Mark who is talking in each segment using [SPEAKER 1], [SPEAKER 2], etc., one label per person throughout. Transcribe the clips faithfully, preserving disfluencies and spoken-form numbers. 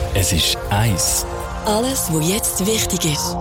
[SPEAKER 1] Es ist eins.
[SPEAKER 2] Alles, was jetzt wichtig ist.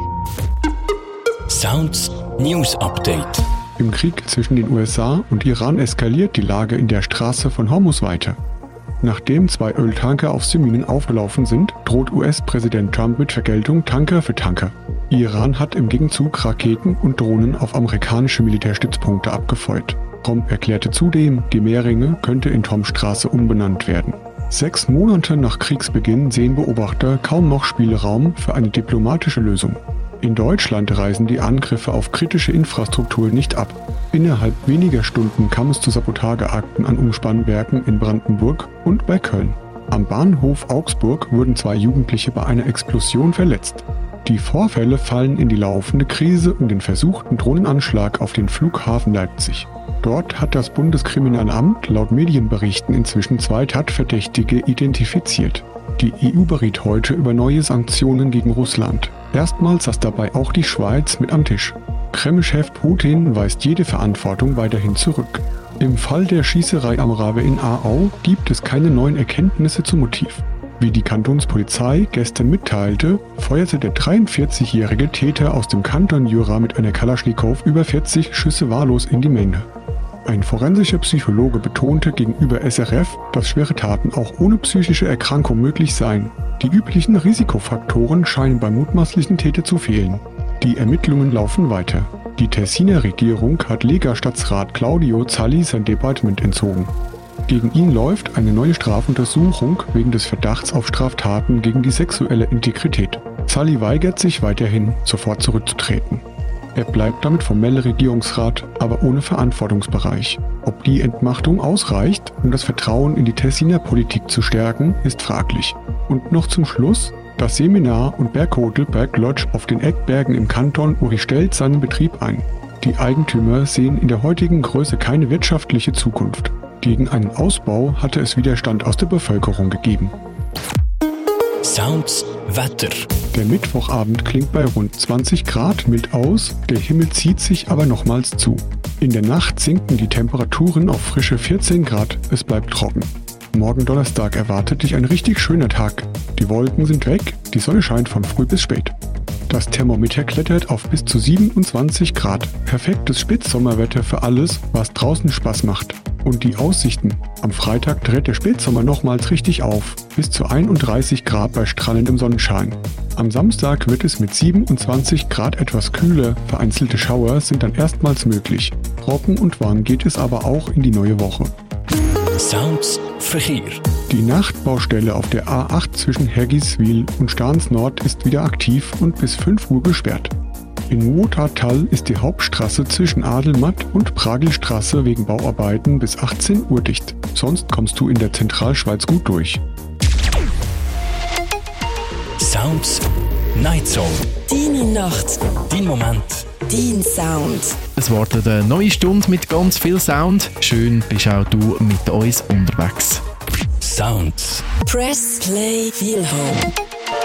[SPEAKER 1] Sounds News Update.
[SPEAKER 3] Im Krieg zwischen den U S A und Iran eskaliert die Lage in der Straße von Hormuz weiter. Nachdem zwei Öltanker auf Syrien aufgelaufen sind, droht U S-Präsident Trump mit Vergeltung Tanker für Tanker. Iran hat im Gegenzug Raketen und Drohnen auf amerikanische Militärstützpunkte abgefeuert. Trump erklärte zudem, die Meerringe könnte in Tomstraße umbenannt werden. Sechs Monate nach Kriegsbeginn sehen Beobachter kaum noch Spielraum für eine diplomatische Lösung. In Deutschland reißen die Angriffe auf kritische Infrastruktur nicht ab. Innerhalb weniger Stunden kam es zu Sabotageakten an Umspannwerken in Brandenburg und bei Köln. Am Bahnhof Augsburg wurden zwei Jugendliche bei einer Explosion verletzt. Die Vorfälle fallen in die laufende Krise um den versuchten Drohnenanschlag auf den Flughafen Leipzig. Dort hat das Bundeskriminalamt laut Medienberichten inzwischen zwei Tatverdächtige identifiziert. Die E U beriet heute über neue Sanktionen gegen Russland. Erstmals saß dabei auch die Schweiz mit am Tisch. Kreml-Chef Putin weist jede Verantwortung weiterhin zurück. Im Fall der Schießerei am Rave in Aarau gibt es keine neuen Erkenntnisse zum Motiv. Wie die Kantonspolizei gestern mitteilte, feuerte der dreiundvierzigjährige Täter aus dem Kanton Jura mit einer Kalaschnikow über vierzig Schüsse wahllos in die Menge. Ein forensischer Psychologe betonte gegenüber S R F, dass schwere Taten auch ohne psychische Erkrankung möglich seien. Die üblichen Risikofaktoren scheinen beim mutmaßlichen Täter zu fehlen. Die Ermittlungen laufen weiter. Die Tessiner Regierung hat Lega-Stadtrat Claudio Zalli sein Departement entzogen. Gegen ihn läuft eine neue Strafuntersuchung wegen des Verdachts auf Straftaten gegen die sexuelle Integrität. Zalli weigert sich weiterhin, sofort zurückzutreten. Er bleibt damit formeller Regierungsrat, aber ohne Verantwortungsbereich. Ob die Entmachtung ausreicht, um das Vertrauen in die Tessiner Politik zu stärken, ist fraglich. Und noch zum Schluss: Das Seminar und Berghotel Berg Lodge auf den Eckbergen im Kanton Uri stellt seinen Betrieb ein. Die Eigentümer sehen in der heutigen Größe keine wirtschaftliche Zukunft. Gegen einen Ausbau hatte es Widerstand aus der Bevölkerung gegeben.
[SPEAKER 1] Sounds Wetter.
[SPEAKER 3] Der Mittwochabend klingt bei rund zwanzig Grad mild aus, der Himmel zieht sich aber nochmals zu. In der Nacht sinken die Temperaturen auf frische vierzehn Grad, es bleibt trocken. Morgen Donnerstag erwartet dich ein richtig schöner Tag. Die Wolken sind weg, die Sonne scheint von früh bis spät. Das Thermometer klettert auf bis zu siebenundzwanzig Grad. Perfektes Spätsommerwetter für alles, was draußen Spaß macht. Und die Aussichten: Am Freitag dreht der Spätsommer nochmals richtig auf, bis zu einunddreißig Grad bei strahlendem Sonnenschein. Am Samstag wird es mit siebenundzwanzig Grad etwas kühler, vereinzelte Schauer sind dann erstmals möglich. Trocken und warm geht es aber auch in die neue Woche.
[SPEAKER 1] Sounds Verkehr.
[SPEAKER 3] Die Nachtbaustelle auf der A acht zwischen Hergiswil und Stahns Nord ist wieder aktiv und bis fünf Uhr gesperrt. In Wutachtal ist die Hauptstraße zwischen Adelmatt und Pragelstraße wegen Bauarbeiten bis achtzehn Uhr dicht. Sonst kommst du in der Zentralschweiz gut durch.
[SPEAKER 1] Sounds Night Zone.
[SPEAKER 2] Deine Nacht.
[SPEAKER 1] Dein Moment.
[SPEAKER 2] Dein Sound.
[SPEAKER 4] Es wartet eine neue Stunde mit ganz viel Sound. Schön bist auch du mit uns unterwegs.
[SPEAKER 1] Sounds.
[SPEAKER 2] Press Play Feel Home.